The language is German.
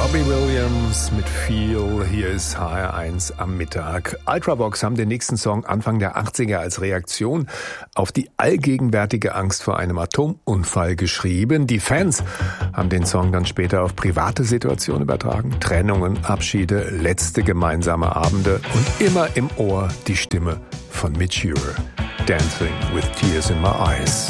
Robbie Williams mit Feel. Hier ist HR1 am Mittag. Ultravox haben den nächsten Song Anfang der 80er als Reaktion auf die allgegenwärtige Angst vor einem Atomunfall geschrieben. Die Fans haben den Song dann später auf private Situationen übertragen. Trennungen, Abschiede, letzte gemeinsame Abende und immer im Ohr die Stimme von Mitch Ure. Dancing with Tears in My Eyes.